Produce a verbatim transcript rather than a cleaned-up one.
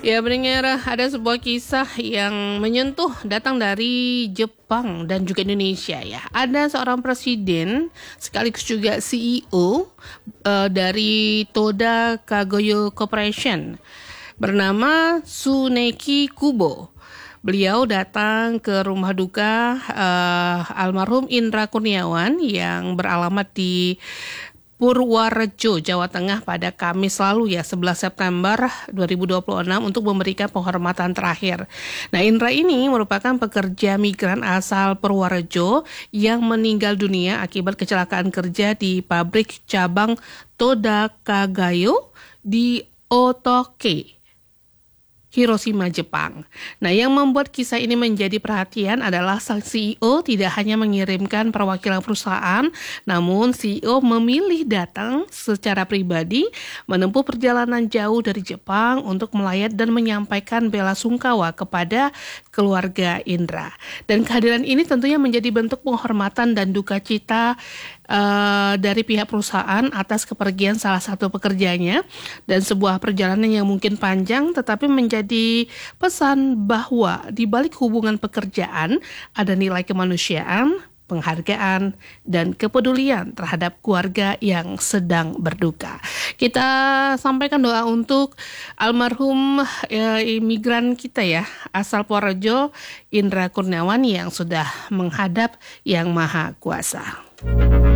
Ya, pendengar, ada sebuah kisah yang menyentuh datang dari Jepang dan juga Indonesia ya. Ada seorang presiden sekaligus juga C E O uh, dari Toda Kagoyo Corporation bernama Tsuneki Kubo. Beliau datang ke rumah duka uh, almarhum Indra Kurniawan yang beralamat di Purworejo, Jawa Tengah pada Kamis lalu ya, sebelas September dua ribu dua puluh enam untuk memberikan penghormatan terakhir. Nah, Indra ini merupakan pekerja migran asal Purworejo yang meninggal dunia akibat kecelakaan kerja di pabrik cabang Toda Kagayo di Otoke, Hiroshima, Jepang. Nah, yang membuat kisah ini menjadi perhatian adalah sang C E O tidak hanya mengirimkan perwakilan perusahaan, namun C E O memilih datang secara pribadi menempuh perjalanan jauh dari Jepang untuk melayat dan menyampaikan bela sungkawa kepada keluarga Indra. Dan kehadiran ini tentunya menjadi bentuk penghormatan dan duka cita Uh, dari pihak perusahaan atas kepergian salah satu pekerjanya, dan sebuah perjalanan yang mungkin panjang tetapi menjadi pesan bahwa di balik hubungan pekerjaan ada nilai kemanusiaan, penghargaan, dan kepedulian terhadap keluarga yang sedang berduka. Kita sampaikan doa untuk almarhum eh, imigran kita ya, asal Purworejo, Indra Kurniawan yang sudah menghadap Yang Maha Kuasa.